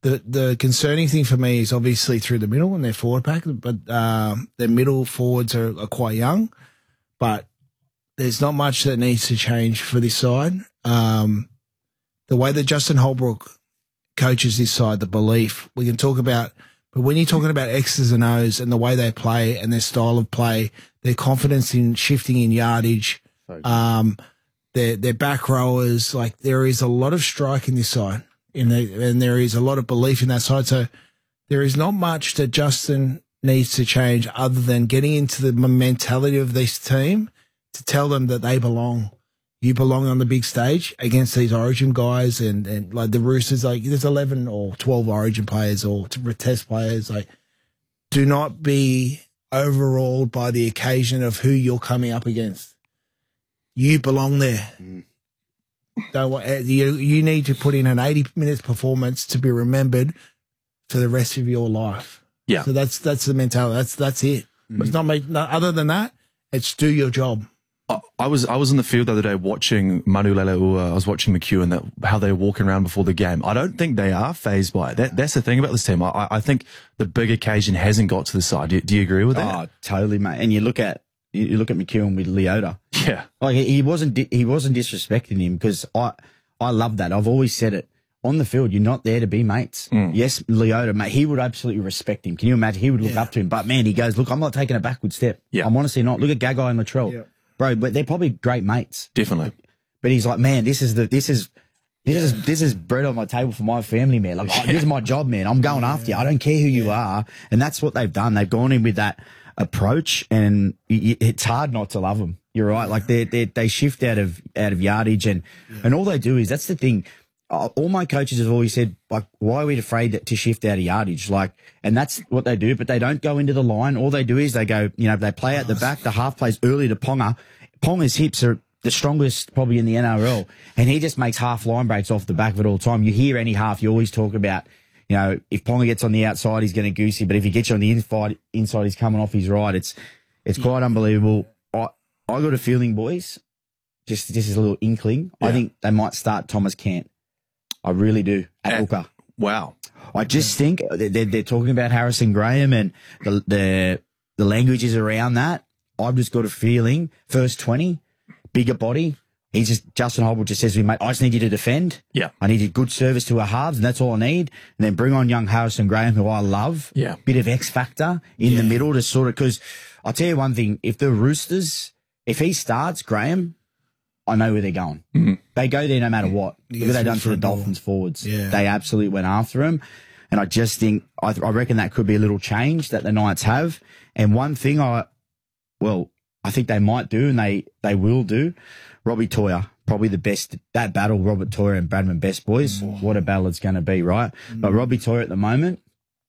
The concerning thing for me is obviously through the middle and their forward pack, but their middle forwards are quite young. But there's not much that needs to change for this side. The way that Justin Holbrook coaches this side, the belief we can talk about, but when you're talking about X's and O's and the way they play and their style of play, their confidence in shifting in yardage, their back rowers, like there is a lot of strike in this side. And there is a lot of belief in that side. So there is not much that Justin needs to change other than getting into the mentality of this team to tell them that they belong. You belong on the big stage against these Origin guys and like the Roosters, like there's 11 or 12 Origin players or test players. Like, do not be overawed by the occasion of who you're coming up against. You belong there. You need to put in an 80 minutes performance to be remembered for the rest of your life. Yeah. So that's the mentality. That's it. It's not other than that, it's do your job. I was in the field the other day watching Manu Leilua. I was watching McEwen, how they're walking around before the game. I don't think they are fazed by it. That's the thing about this team. I think the big occasion hasn't got to the side. Do you agree with that? Oh, totally, mate. And you look at McEwen with Leota. Yeah. Like he wasn't disrespecting him because I love that. I've always said it. On the field, you're not there to be mates. Yes, Leota, mate, he would absolutely respect him. Can you imagine? He would look up to him. But, man, he goes, look, I'm not taking a backward step. Yeah. I'm honestly not. Look at Gagai and Latrell. Yeah. Bro, but they're probably great mates. Definitely. But he's like, man, this is bread on my table for my family, man. Like, this is my job, man. I'm going after you. I don't care who you are. And that's what they've done. They've gone in with that approach, and it's hard not to love them. You're right. Like they shift out of yardage, and all they do is, that's the thing. All my coaches have always said, like, why are we afraid to shift out of yardage? Like, and that's what they do, but they don't go into the line. All they do is they go, they play out the back. The half plays early to Ponga. Ponga's hips are the strongest probably in the NRL, and he just makes half line breaks off the back of it all the time. You hear any half, you always talk about, if Ponga gets on the outside, he's going to goosey, but if he gets you on the inside, he's coming off his right. It's quite unbelievable. I got a feeling, boys, just as a little inkling, I think they might start Thomas Cant. I really do, at hooker. Wow. I just think they're talking about Harrison Graham and the languages around that. I've just got a feeling, first 20, bigger body. Justin Holbrook just says to me, mate, I just need you to defend. Yeah. I need a good service to our halves, and that's all I need. And then bring on young Harrison Graham, who I love. Yeah. Bit of X factor in the middle to sort of, because I'll tell you one thing, if the Roosters, if he starts, Graham, I know where they're going. Mm-hmm. They go there no matter what. Look what they done to the Dolphins forwards. Yeah. They absolutely went after him. And I just think, I reckon that could be a little change that the Knights have. And one thing I think they might do, and they will do, Robbie Toyer, probably the best, that battle, Robert Toyer and Bradman Best, boys. What a battle it's going to be, right? But Robbie Toyer at the moment,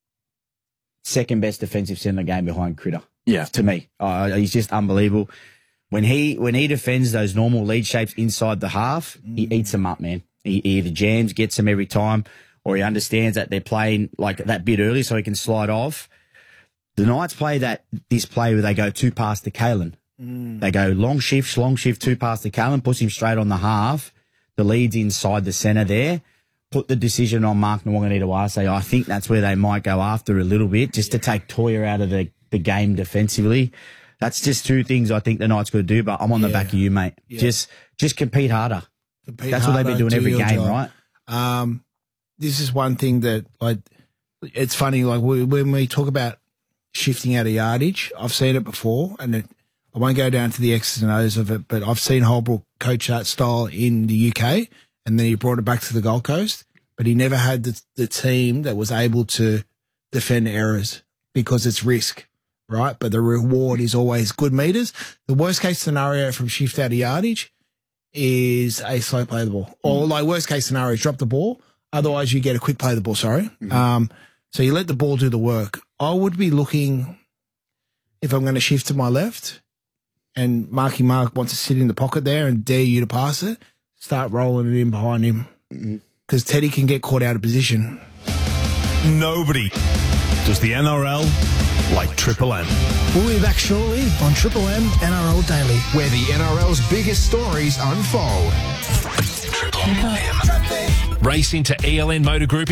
second best defensive centre game behind Critter. Yeah. To me. He's just unbelievable. When he defends those normal lead shapes inside the half, he eats them up, man. He either jams, gets them every time, or he understands that they're playing like that bit early so he can slide off. The Knights play this play where they go two past to Kalen. They go long shift, two past to Kalen, puts him straight on the half. The lead's inside the centre there. Put the decision on Mark Nwonganitawase. I think that's where they might go after a little bit, just to take Toyer out of the game defensively. That's just two things I think the Knights got to do, but I'm on the back of you, mate. Yeah. Just compete harder. That's what they've been doing every game, job. Right? This is one thing that, like, it's funny, like, when we talk about shifting out of yardage, I've seen it before, and I won't go down to the X's and O's of it, but I've seen Holbrook coach that style in the UK, and then he brought it back to the Gold Coast, but he never had the team that was able to defend errors because it's risk. Right, but the reward is always good meters. The worst case scenario from shift out of yardage is a slow play of the ball, or like worst case scenario is drop the ball. Otherwise, you get a quick play of the ball. Sorry, so you let the ball do the work. I would be looking, if I'm going to shift to my left, and Marky Mark wants to sit in the pocket there and dare you to pass it, start rolling it in behind him because Teddy can get caught out of position. Nobody does the NRL like Triple M. We'll be back shortly on Triple M NRL Daily, where the NRL's biggest stories unfold. Race into ELN Motor Group